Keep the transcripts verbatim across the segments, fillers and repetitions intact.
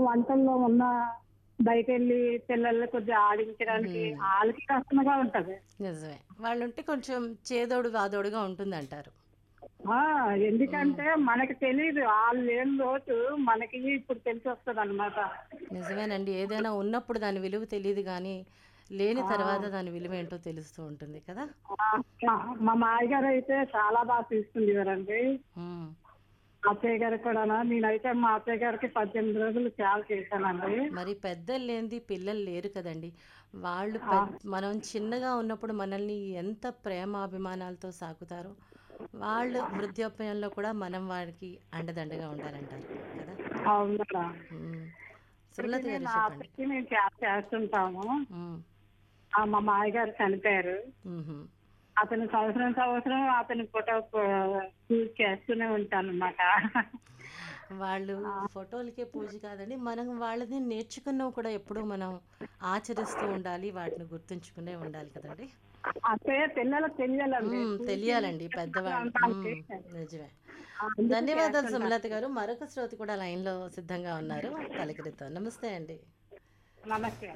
వంటల్లో ఉన్న బయటెళ్ళి పిల్లల్ని కొద్దిగా ఆడించడానికి హ్మ్. ఆళ్ళకి కష్టంగా ఉంటది. నిజమే. వాళ్ళుంటే కొంచెం చేదోడు వాదోడుగా ఉంటుందంటారు. ఆ! హ్మ్. ఎందుకంటే మనకి తెలీదు. ఆళ్ళు లేని లోటు మనకి ఇప్పుడు తెలిసొస్తదనమాట. నిజమేనండి. ఏదైనా ఉన్నప్పుడు దాని విలువ తెలీదు గానీ, లేని ఆ! తర్వాత దాని విలువేంటో తెలుస్తూ ఉంటుంది కదా! ఆ! మా మా మామయ్యగారైతే చాలా బాగా చూసుకునేవారండి. హ్మ్. అత్తయ్య గారికి కూడాను. నేనైతే మా అత్తయ్య గారికి పద్దెనిమిది రోజులు సేవ చేశానండి. మరి పెద్దలు లేనిది పిల్లలు లేరు కదండీ! వాళ్ళు ఆ! పెద్ మనం చిన్నగా ఉన్నప్పుడు మనల్ని ఎంత ప్రేమాభిమానాలతో సాకుతారో, వాళ్ళు వృద్ధాప్యంలో కూడా మనం వారికి అండదండగా ఉండాలంటారు కదా! అవును మేడం. హ్మ్. ఇప్పటికి సుమలత గారు నేను చెప్పండి. అత్తయ్యకి మేము సేవ చేస్తుంటాము. హ్మ్. ఆ! మా మామయ్యగారు చనిపోయారు. హుహు. అతను సంవత్సరం, సంవత్సరం అతని ఫోటో ప పూజ చేస్తూనే ఉంటానన్నమాట. వాళ్ళు ఆ! ఫోటోలకే పూజ కాదండి. మనం వాళ్ళది నేర్చుకున్నవి కూడా ఎప్పుడూ మనం ఆచరిస్తూ ఉండాలి. వాటిని గుర్తుంచుకునే ఉండాలి కదండీ! అంటే పిల్లలకు తెలియాలండి. హ్మ్. పూజకి తెలియాలండి చిన్నగా పెద్దవాళ్ళు. ఉండడానికి. హ్మ్. నిజమే. ఆ! అందుకు ధన్యవాదాలు చేస్తుంటాను. సుమలత గారు. మరొక శ్రోత కూడా లైన్‌లో సిద్ధంగా ఉన్నారు. పలకరిద్దాం. నమస్తే అండి. నమస్తే.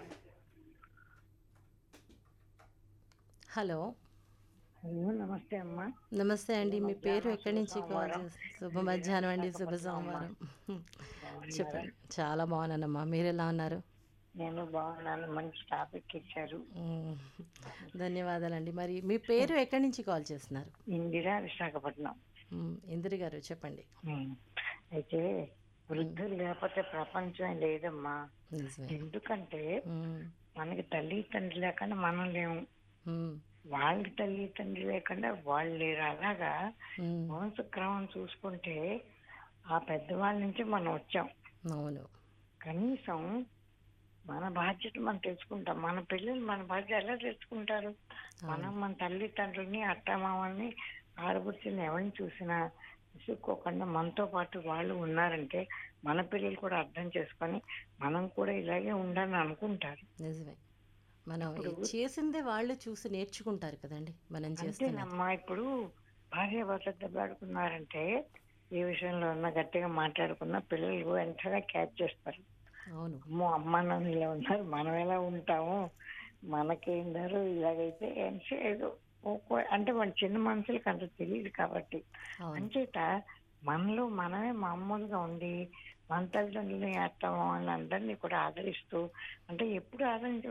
హలో! హలో! నమస్తే అమ్మా. నమస్తే శుభ అండి. మీ పేరు మధ్యాహ్నం, ఎక్కడి శుభ నుంచి కాల్ సోమవారం. చేస్ శుభ ఇందిరా మధ్యాహ్నం అండి. శుభ విశాఖపట్నం అమ్మా. సోమవారం. బాగున్నారా? చెప్పండి. చాలా బాగున్నానమ్మా. మీరెలా ఉన్నారు? నేను బాగున్నాను. మంచి టాపిక్ ఇచ్చారు. హ్మ్. ధన్యవాదాలండి. మరి మీ పేరు ఎక్కడి నుంచి కాల్ చేస్తున్నారు? ఇందిరా విశాఖపట్నం. హ్మ్. ఇందిర గారు చెప్పండి. ఉమ్. అయితే హ్మ్. వృద్ధులు లేకపోతే ప్రపంచం లేదమ్మా. నిజమే. ఎందుకంటే హ్మ్. మనకి తల్లి తండ్రి లేకుండా మనం లేము. హ్మ్. వాళ్ళకి తల్లి తండ్రి లేకుండా వాళ్ళు లేరు. అలాగా హ్మ్. వంశక్రమం చూసుకుంటే ఆ పెద్దవాళ్ళ నుంచి మనం వచ్చాం. అవును. కనీసం మన బాధ్యత మనం తెలుసుకుంటాం. మన పిల్లలు మన బాధ్యత ఎలా తెలుసుకుంటారు? మనం అవును. మన తల్లిదండ్రులని, అత్తమామల్ని, ఆడపడుచుల్ని ఎవరిని చూసినా విసుక్కోకుండా మనతో పాటు వాళ్ళు ఉన్నారంటే మన పిల్లలు కూడా అర్థం చేసుకొని మనం కూడా ఇలాగే ఉండాలని అనుకుంటారు. నిజమే. మనం ఇప్పుడు ఈ చేసిందే వాళ్ళు చూసి నేర్చుకుంటారు కదండీ! మనం చేస్తున్నది. అంతేనమ్మా. ఇప్పుడు భార్యాభర్తలు దెబ్బలాడుకున్నారంటే ఏ విషయంలో ఉన్నా గట్టిగా మాట్లాడుకున్నా పిల్లలు వెంటనే క్యాచ్ చేస్తారు. అవును. అమ్మో! అమ్మా నాన్న ఇలా ఉన్నారు. మనం ఎలా ఉంటాము? మనకేందారు ఇలాగైతే అంటే ఏదో ఒక్కో అంటే మన చిన్న మనుషులకి అంత తెలియదు కాబట్టి. అవును. అంచేత మనలో మనమే మామూలుగా ఉండి మన తల్లిదండ్రులని, అత్తమామల్ని అందరినీ కూడా ఆదరిస్తూ అంటే ఎప్పుడు ఆదరించ